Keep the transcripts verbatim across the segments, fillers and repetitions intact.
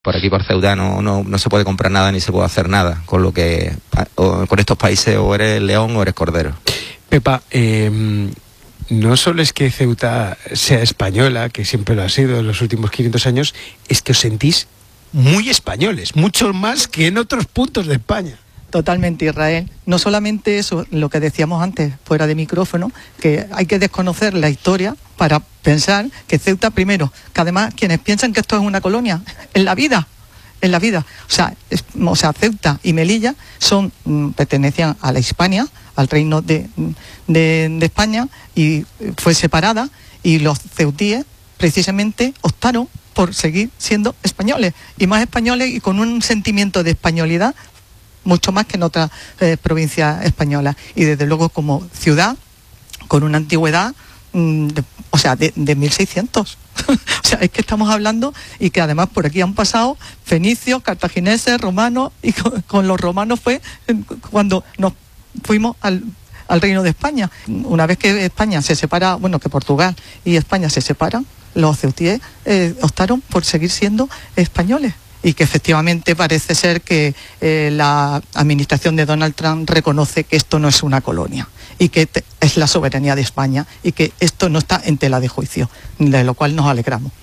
Por aquí, por Ceuta, no, no, no se puede comprar nada ni se puede hacer nada, con lo que o, con estos países o eres león o eres cordero. Pepa, eh, no solo es que Ceuta sea española, que siempre lo ha sido en los últimos quinientos años, es que os sentís muy españoles, mucho más que en otros puntos de España. Totalmente, Israel. No solamente eso, lo que decíamos antes, fuera de micrófono, que hay que desconocer la historia para pensar que Ceuta, primero, que además quienes piensan que esto es una colonia, en la vida, en la vida. O sea, es, o sea Ceuta y Melilla son, mm, pertenecían a la Hispania, al reino de, de, de España, y fue separada, y los ceutíes precisamente optaron por seguir siendo españoles, y más españoles y con un sentimiento de españolidad mucho más que en otras eh, provincias españolas, y desde luego como ciudad con una antigüedad mmm, de, o sea de, de mil seiscientos. O sea, es que estamos hablando, y que además por aquí han pasado fenicios, cartagineses, romanos, y con, con los romanos fue cuando nos fuimos al, al Reino de España. Una vez que España se separa, bueno, que Portugal y España se separan, los ceutíes eh, optaron por seguir siendo españoles. Y que efectivamente parece ser que eh, la administración de Donald Trump reconoce que esto no es una colonia y que te, es la soberanía de España, y que esto no está en tela de juicio, de lo cual nos alegramos.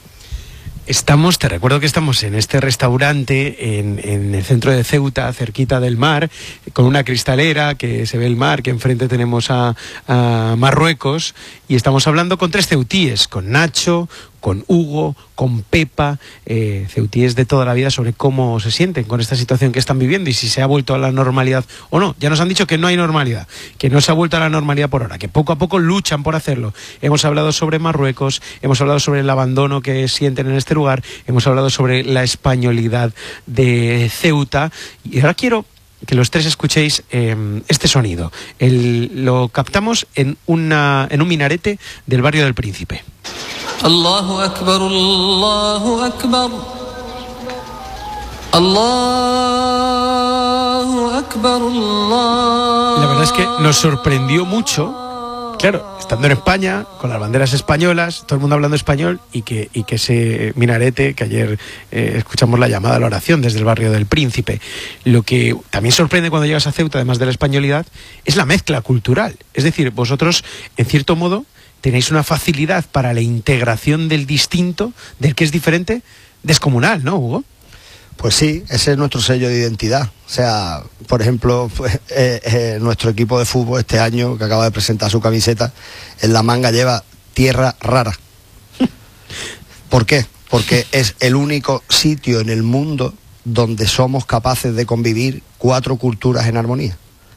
Estamos, te recuerdo que estamos en este restaurante en, en el centro de Ceuta, cerquita del mar, con una cristalera que se ve el mar, que enfrente tenemos a, a Marruecos, y estamos hablando con tres ceutíes, con Nacho, con Hugo, con Pepa, eh, ceutíes de toda la vida, sobre cómo se sienten con esta situación que están viviendo y si se ha vuelto a la normalidad o no. Ya nos han dicho que no hay normalidad, que no se ha vuelto a la normalidad por ahora, que poco a poco luchan por hacerlo. Hemos hablado sobre Marruecos, hemos hablado sobre el abandono que sienten en este lugar, hemos hablado sobre la españolidad de Ceuta, y ahora quiero que los tres escuchéis eh, este sonido. El, lo captamos en, una, en un minarete del barrio del Príncipe. Allahu Akbar, Allahu Akbar, Allahu Akbar, Allahu. La verdad es que nos sorprendió mucho. Claro, estando en España, con las banderas españolas, todo el mundo hablando español, y que, y que ese minarete, que ayer eh, escuchamos la llamada a la oración desde el barrio del Príncipe. Lo que también sorprende cuando llegas a Ceuta, además de la españolidad, es la mezcla cultural. Es decir, vosotros, en cierto modo, tenéis una facilidad para la integración del distinto, del que es diferente, descomunal, ¿no, Hugo? Pues sí, ese es nuestro sello de identidad. O sea, por ejemplo, pues, eh, eh, nuestro equipo de fútbol este año, que acaba de presentar su camiseta, en la manga lleva tierra rara. ¿Por qué? Porque es el único sitio en el mundo donde somos capaces de convivir cuatro culturas en armonía.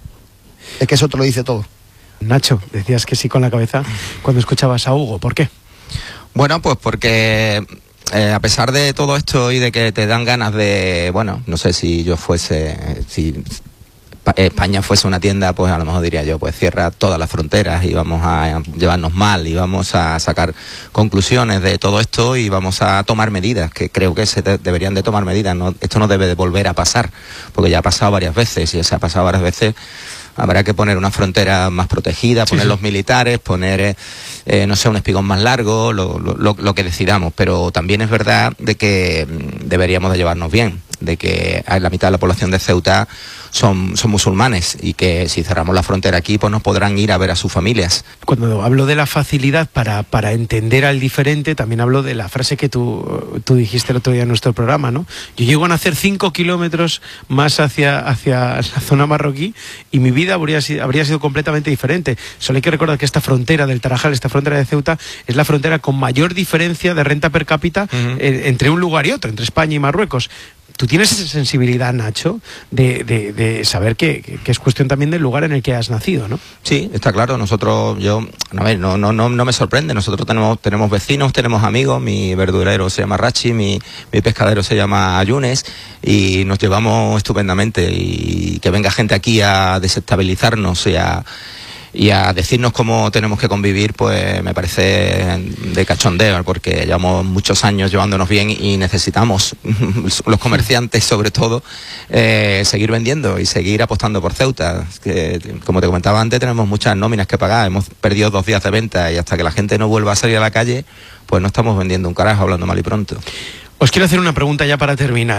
Es que eso te lo dice todo. Nacho, decías que sí con la cabeza cuando escuchabas a Hugo. ¿Por qué? Bueno, pues porque Eh, a pesar de todo esto y de que te dan ganas de, bueno, no sé, si yo fuese, si España fuese una tienda, pues a lo mejor diría yo, pues cierra todas las fronteras y vamos a llevarnos mal y vamos a sacar conclusiones de todo esto y vamos a tomar medidas, que creo que se de- deberían de tomar medidas. No, esto no debe de volver a pasar, porque ya ha pasado varias veces, y ya se ha pasado varias veces. Habrá que poner una frontera más protegida, poner sí, sí. los militares, poner, eh, no sé, un espigón más largo, lo, lo, lo que decidamos. Pero también es verdad de que deberíamos de llevarnos bien, de que la mitad de la población de Ceuta son, son musulmanes, y que si cerramos la frontera aquí, pues no podrán ir a ver a sus familias. Cuando hablo de la facilidad para, para entender al diferente, también hablo de la frase que tú, tú dijiste el otro día en nuestro programa, ¿no? Yo llego a nacer cinco kilómetros más hacia, hacia la zona marroquí y mi vida habría sido, habría sido completamente diferente. Solo hay que recordar que esta frontera del Tarajal, esta frontera de Ceuta, es la frontera con mayor diferencia de renta per cápita uh-huh. eh, entre un lugar y otro, entre España y Marruecos. ¿Tú tienes esa sensibilidad, Nacho, de, de, de saber que, que, que es cuestión también del lugar en el que has nacido, ¿no? Sí, está claro. Nosotros, yo, a ver, no, no, no, no me sorprende. Nosotros tenemos, tenemos vecinos, tenemos amigos. Mi verdurero se llama Rachi, mi, mi pescadero se llama Ayunes, y nos llevamos estupendamente. Y que venga gente aquí a desestabilizarnos y a... y a decirnos cómo tenemos que convivir, pues me parece de cachondeo, porque llevamos muchos años llevándonos bien y necesitamos, los comerciantes sobre todo, eh, seguir vendiendo y seguir apostando por Ceuta. Que, como te comentaba antes, tenemos muchas nóminas que pagar, hemos perdido dos días de venta, y hasta que la gente no vuelva a salir a la calle, pues no estamos vendiendo un carajo, hablando mal y pronto. Os quiero hacer una pregunta ya para terminar.